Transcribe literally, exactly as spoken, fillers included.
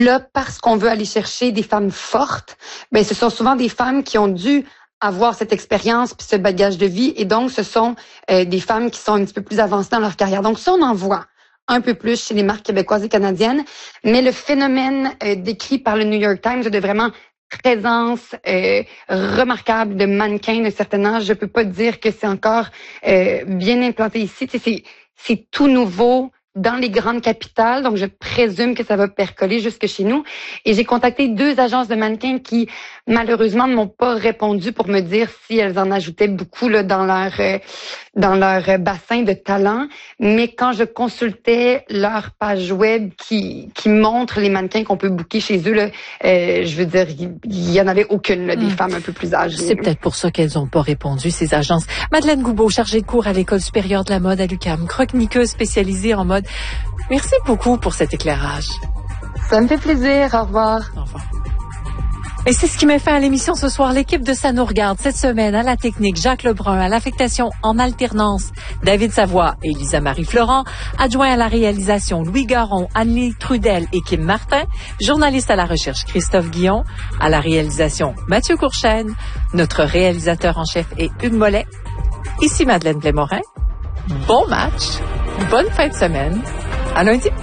là, parce qu'on veut aller chercher des femmes fortes, ben ce sont souvent des femmes qui ont dû avoir cette expérience puis ce bagage de vie, et donc ce sont euh, des femmes qui sont un petit peu plus avancées dans leur carrière. Donc ça, on en voit un peu plus chez les marques québécoises et canadiennes, mais le phénomène euh, décrit par le New York Times de vraiment présence euh, remarquable de mannequins d'un certain âge, je peux pas dire que c'est encore euh, bien implanté ici. Tu sais, c'est c'est tout nouveau dans les grandes capitales, donc je présume que ça va percoler jusque chez nous. Et j'ai contacté deux agences de mannequins qui, malheureusement, ne m'ont pas répondu pour me dire si elles en ajoutaient beaucoup là, dans leur euh, dans leur bassin de talent. Mais quand je consultais leur page web qui qui montre les mannequins qu'on peut booker chez eux, là, euh, je veux dire, il y en avait aucune là, des mmh. femmes un peu plus âgées. C'est peut-être pour ça qu'elles n'ont pas répondu, ces agences. Madeleine Goubeau, chargée de cours à l'École supérieure de la mode à l'U Q A M, chroniqueuse spécialisée en mode. Merci beaucoup pour cet éclairage. Ça me fait plaisir. Au revoir. Au revoir. Et c'est ce qui met fin à l'émission ce soir. L'équipe de Ça nous regarde cette semaine à la technique, Jacques Lebrun, à l'affectation en alternance, David Savoie et Lisa-Marie Florent, adjoint à la réalisation, Louis Garon, Anne-Lie Trudel et Kim Martin, journaliste à la recherche, Christophe Guillon, à la réalisation, Mathieu Courchaine, notre réalisateur en chef est Hugues Mollet. Ici Madeleine Blais-Morin. Bon match, bonne fin de semaine, à lundi.